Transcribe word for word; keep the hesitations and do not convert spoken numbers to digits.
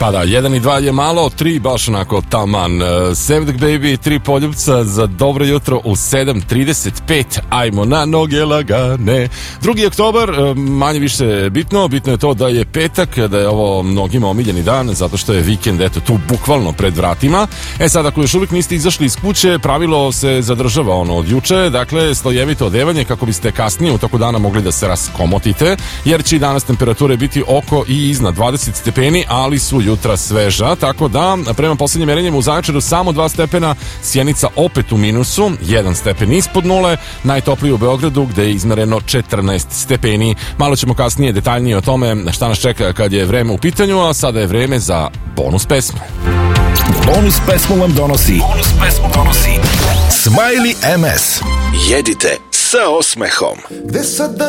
Pa da, jedan i dva je malo, tri baš onako taman. Sevdek baby, tri poljubca za dobro jutro u sedam trideset pet. Ajmo na noge lagane. drugi oktobar, manje više bitno. Bitno je to da je petak, da je ovo mnogima omiljeni dan, zato što je vikend, eto, tu bukvalno pred vratima. E sad, ako još uvijek niste izašli iz kuće, pravilo se zadržava ono od juče, dakle, slojevito odevanje kako biste kasnije u toku dana mogli da se raskomotite, jer će i danas temperature biti oko i iznad dvadeset stepeni, ali su jutra sveža, tako da prema posljednjim merenjima u Zaječaru samo dva stepena, Sjenica opet u minusu, jedan stepen ispod nule, najtopliji u Beogradu gde je izmereno četrnaest stepeni. Malo ćemo kasnije detaljnije o tome šta nas čeka kad je vreme u pitanju, a sada je vreme za bonus pesme. Bonus pesmu vam donosi Bonus pesmu donosi Smiley em es. Jedite sa osmehom. Gde sad da